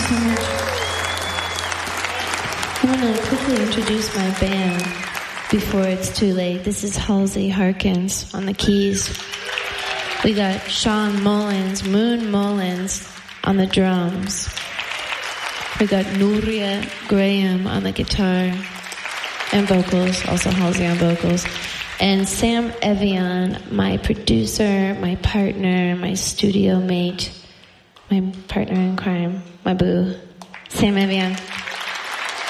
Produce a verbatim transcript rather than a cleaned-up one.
so much. I want to quickly introduce my band before it's too late. This is Halsey Harkins on the keys. We got Sean Mullins, Moon Mullins on the drums. We got Nuria Graham on the guitar and vocals, also Halsey on vocals. And Sam Evian, my producer, my partner, my studio mate, my partner in crime, my boo, Sam Evian.